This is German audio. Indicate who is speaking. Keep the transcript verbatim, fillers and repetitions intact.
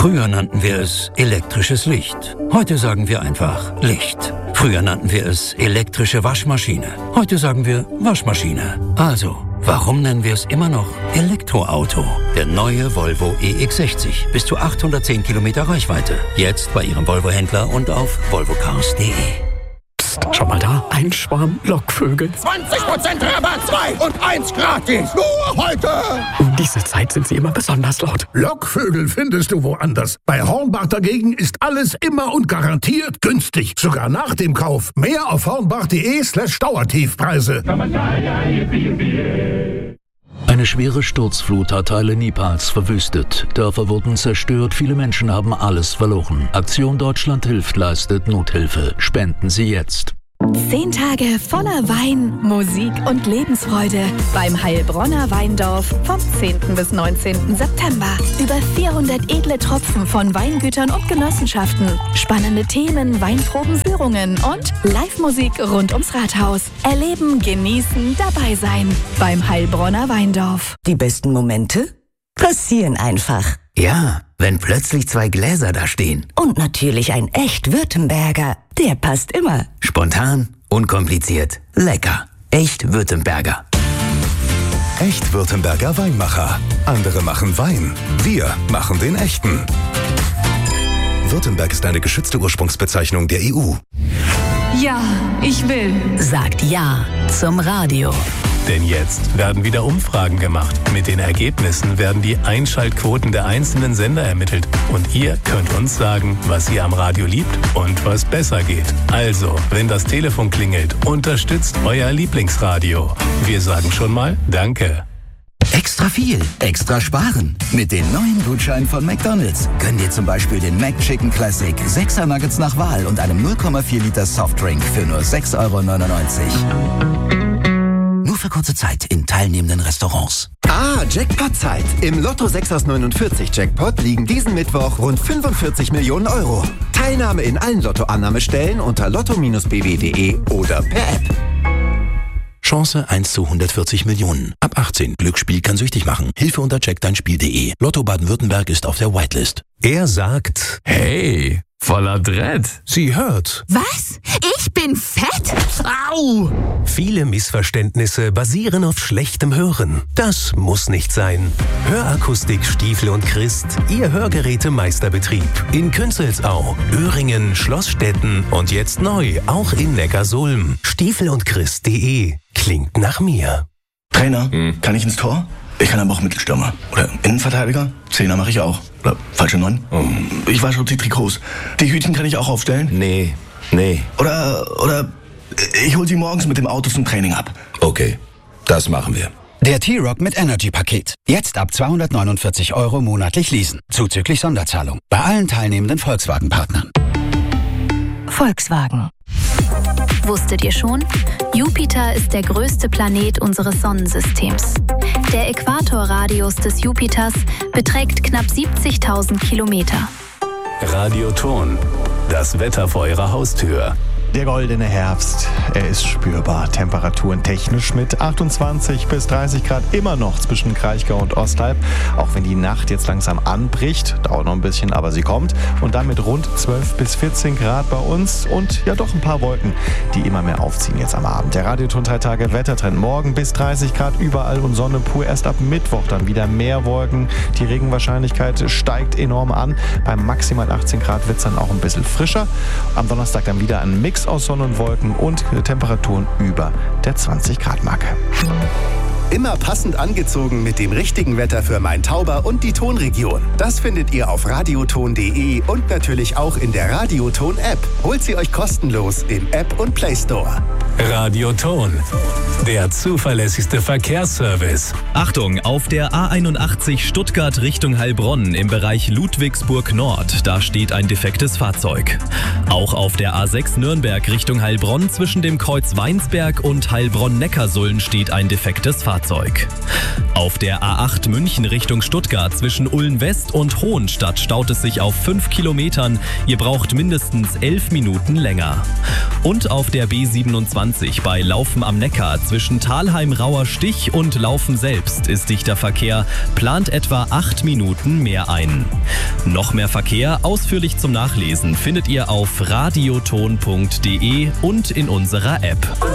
Speaker 1: Früher nannten wir es elektrisches Licht. Heute sagen wir einfach Licht. Früher nannten wir es elektrische Waschmaschine. Heute sagen wir Waschmaschine. Also, warum nennen wir es immer noch Elektroauto? Der neue Volvo E X sechzig. Bis zu achthundertzehn Kilometer Reichweite. Jetzt bei Ihrem Volvo-Händler und auf volvo cars punkt de.
Speaker 2: Schau mal da, ein Schwarm Lockvögel.
Speaker 3: zwanzig Prozent Rabatt, zwei und eins gratis. Nur heute.
Speaker 2: Um diese Zeit sind sie immer besonders laut.
Speaker 3: Lockvögel findest du woanders. Bei Hornbach dagegen ist alles immer und garantiert günstig. Sogar nach dem Kauf. Mehr auf hornbach.de slash Dauertiefpreise.
Speaker 4: Eine schwere Sturzflut hat Teile Nepals verwüstet. Dörfer wurden zerstört, viele Menschen haben alles verloren. Aktion Deutschland hilft leistet Nothilfe. Spenden Sie jetzt.
Speaker 5: Zehn Tage voller Wein, Musik und Lebensfreude beim Heilbronner Weindorf vom zehnten bis neunzehnten September. Über vierhundert edle Tropfen von Weingütern und Genossenschaften, spannende Themen, Weinproben, Führungen und Live-Musik rund ums Rathaus. Erleben, genießen, dabei sein beim Heilbronner Weindorf.
Speaker 6: Die besten Momente passieren einfach.
Speaker 7: Ja, wenn plötzlich zwei Gläser da stehen.
Speaker 6: Und natürlich ein echt Württemberger. Der passt immer.
Speaker 7: Spontan, unkompliziert, lecker. Echt Württemberger.
Speaker 8: Echt Württemberger Weinmacher. Andere machen Wein. Wir machen den echten. Württemberg ist eine geschützte Ursprungsbezeichnung der E U.
Speaker 9: Ja, ich will.
Speaker 6: Sagt Ja zum Radio.
Speaker 10: Denn jetzt werden wieder Umfragen gemacht. Mit den Ergebnissen werden die Einschaltquoten der einzelnen Sender ermittelt. Und ihr könnt uns sagen, was ihr am Radio liebt und was besser geht. Also, wenn das Telefon klingelt, unterstützt euer Lieblingsradio. Wir sagen schon mal Danke.
Speaker 7: Extra viel, extra sparen. Mit den neuen Gutscheinen von McDonald's könnt ihr zum Beispiel den McChicken Classic sechser Nuggets nach Wahl und einem null Komma vier Liter Softdrink für nur sechs Euro neunundneunzig. Nur für kurze Zeit in teilnehmenden Restaurants.
Speaker 11: Ah, Jackpot-Zeit. Im Lotto sechs aus neunundvierzig Jackpot liegen diesen Mittwoch rund fünfundvierzig Millionen Euro. Teilnahme in allen Lottoannahmestellen unter lotto Bindestrich b w punkt de oder per App.
Speaker 12: Chance eins zu hundertvierzig Millionen. Ab achtzehn. Glücksspiel kann süchtig machen. Hilfe unter check dein Spiel punkt de. Lotto Baden-Württemberg ist auf der Whitelist.
Speaker 13: Er sagt, hey, voller Dread.
Speaker 12: Sie hört.
Speaker 14: Was? Ich bin fett?
Speaker 13: Au! Viele Missverständnisse basieren auf schlechtem Hören. Das muss nicht sein. Hörakustik Stiefel und Christ, Ihr Hörgerätemeisterbetrieb. In Künzelsau, Öhringen, Schlossstetten und jetzt neu, auch in Neckarsulm. Stiefel und Christ punkt de. Klingt nach mir.
Speaker 15: Trainer, hm. kann ich ins Tor? Ich kann aber auch Mittelstürmer. Oder Innenverteidiger? Zehner mache ich auch. Oder falsche Neun? Oh. Ich wasche die Trikots. Die Hütchen kann ich auch aufstellen?
Speaker 13: Nee, nee.
Speaker 15: Oder, oder ich hol sie morgens mit dem Auto zum Training ab.
Speaker 12: Okay, das machen wir.
Speaker 16: Der T-Rock mit Energy-Paket. Jetzt ab zweihundertneunundvierzig Euro monatlich leasen. Zuzüglich Sonderzahlung. Bei allen teilnehmenden Volkswagen-Partnern.
Speaker 5: Volkswagen.
Speaker 17: Wusstet ihr schon? Jupiter ist der größte Planet unseres Sonnensystems. Der Äquatorradius des Jupiters beträgt knapp siebzigtausend Kilometer.
Speaker 10: Radioton, das Wetter vor Ihrer Haustür.
Speaker 18: Der goldene Herbst, er ist spürbar. Temperaturen technisch mit achtundzwanzig bis dreißig Grad immer noch zwischen Kraichgau und Ostalb. Auch wenn die Nacht jetzt langsam anbricht, dauert noch ein bisschen, aber sie kommt. Und dann mit rund zwölf bis vierzehn Grad bei uns und ja doch ein paar Wolken, die immer mehr aufziehen jetzt am Abend. Der Radioton drei Tage Wettertrend. Morgen bis dreißig Grad überall und Sonne pur. Erst ab Mittwoch dann wieder mehr Wolken. Die Regenwahrscheinlichkeit steigt enorm an. Bei maximal achtzehn Grad wird es dann auch ein bisschen frischer. Am Donnerstag dann wieder ein Mix aus Sonne und Wolken und Temperaturen über der zwanzig Grad Marke.
Speaker 19: Immer passend angezogen mit dem richtigen Wetter für Main-Tauber und die Tonregion. Das findet ihr auf radioton punkt de und natürlich auch in der Radioton-App. Holt sie euch kostenlos im App und Play Store.
Speaker 10: Radioton, der zuverlässigste Verkehrsservice.
Speaker 20: Achtung, auf der A einundachtzig Stuttgart Richtung Heilbronn im Bereich Ludwigsburg Nord, da steht ein defektes Fahrzeug. Auch auf der A sechs Nürnberg Richtung Heilbronn zwischen dem Kreuz Weinsberg und Heilbronn-Neckarsulm steht ein defektes Fahrzeug. Auf der A acht München Richtung Stuttgart zwischen Ulm West und Hohenstadt staut es sich auf fünf Kilometern. Ihr braucht mindestens elf Minuten länger. Und auf der B siebenundzwanzig zwanzig bei Laufen am Neckar zwischen Thalheim-Rauer-Stich und Laufen selbst ist dichter Verkehr, plant etwa acht Minuten mehr ein. Noch mehr Verkehr, ausführlich zum Nachlesen, findet ihr auf radioton punkt de und in unserer App.